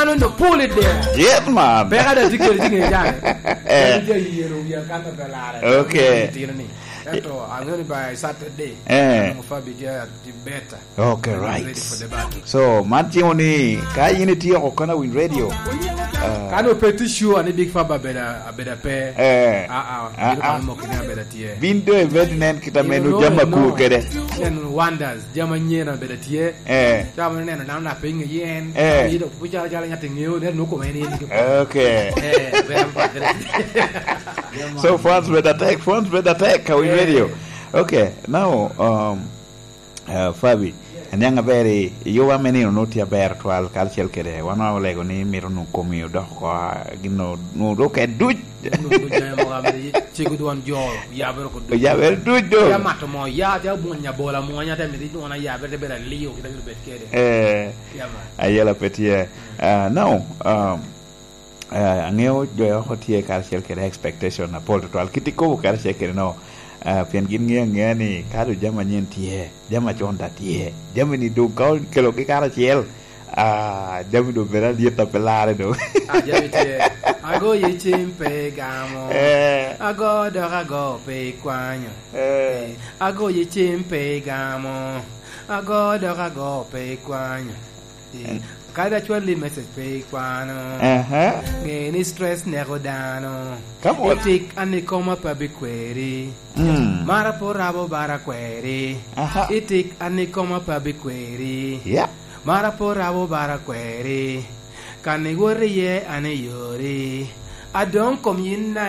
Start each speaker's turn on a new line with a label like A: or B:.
A: going to pull it there.
B: Yes, man. Okay.
A: I'm going to buy Saturday.
B: Okay, right. So, Mattioni, Kayinity or Kona Win Radio.
A: I know pretty sure and big faba better pay.
B: Bindo a veterinarian Kitamenu Jamaku get it.
A: And wonders, German better tier. German and I'm not paying a yen. Which are getting new, there's no comedy.
B: Okay. So, France with attack, Kawin Radio. Okay, now, Fabi. And young very you are many not your bear to al cultural care. 1 hour lego ni mironu comio doco, no look at do
A: Chiguan Joe, Yaver,
B: Yaver do
A: Yamatomo, Yabunya Bola, Moya, Medina, Yaver, better Leo,
B: a yellow petier. No, Angeo, Joy, Hotia, cultural care expectation, a pole to Alkitico, cultural no. Pian gini ngani kado jama nyentie jama chonda tie jama ni do kau kalau ke kara ciel jama do bera dia tapelare do
A: jama tie ago yichimpe gamo ago dorago pe kwanyo ago yichimpe gamo ago dorago pe kwanyo kada chwali message pe kwano ngeni stress negodano itik ani koma pa bikweri mara porabo bara kweri itik ani koma pa bikweri mara porabo bara kweri kani wori ye ani yori adon kom yinna